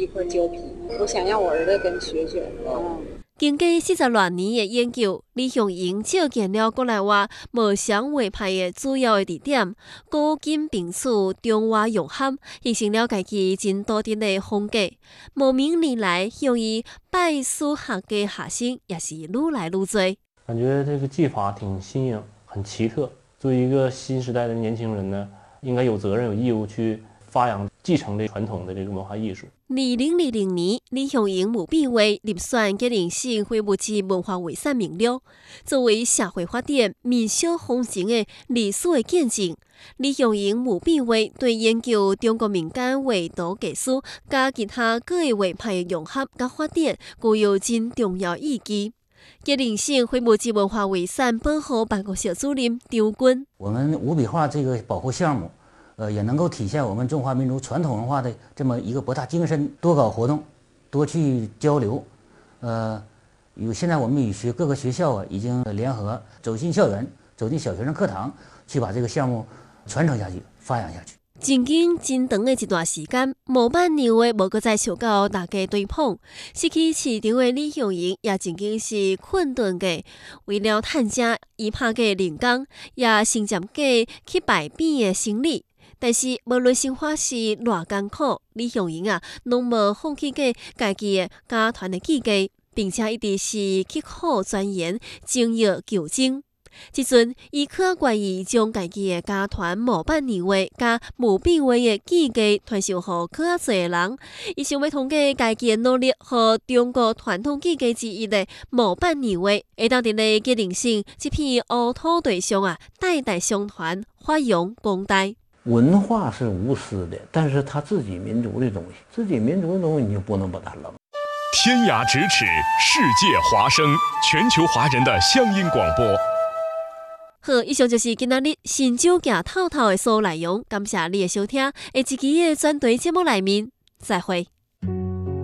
一块胶皮，我想让我儿子跟学学。 经过40多年的研究，李雄英借鉴了国内外无相画派的主要的特点，古今并处，中外融合，形成了家己真独特的风格。无名年来，向伊拜师学艺的学生也是愈来愈多。 感觉这个技法挺新颖，很奇特。作为一个新时代的年轻人呢，应该有责任、有义务去发扬、继承这传统的这个文化艺术。 2020年，李雄英墓碑画入选吉林省非物质文化遗产名录。作为社会发展、民俗风情的历史的见证，李雄英墓碑画对研究中国民间画图技术甲其他各个画派的融合甲发展，具有真重要意义。吉林省非物质文化遗产保护办公室主任张军： 我们五笔画这个保护项目。也能够体现我们中华民族传统文化的这么一个博大精深，多搞活动，多去交流。现在我们各个学校已经联合走进校园，走进小学生课堂，去把这个项目传承下去，发扬下去。 真经真长的一段时间，模板年画无搁再受到大家追捧，失去市场的李雄英也真经是困顿的。为了趁钱，伊拍过人工，也承接过去摆边的生理。但是，无论生活是偌艰苦，李雄英拢无放弃过家己的家团的技艺，并且一直是刻苦钻研、精益求精。即阵，伊可愿意将家己的家团模板年画甲墓碑画的技艺传授予更较侪人。伊想要通过家己的努力，和中国传统技艺之一的模板年画，会当伫咧吉林省这片乌土地上代代相传，发扬光大。 文化是无私的，但是他自己民族的东西，你就不能把它扔。 天涯咫尺，世界华声，全球华人的乡音广播。 好，以上就是今仔日新酒行透透的所有内容，感谢你的收听。下一期的专题节目内面，再会。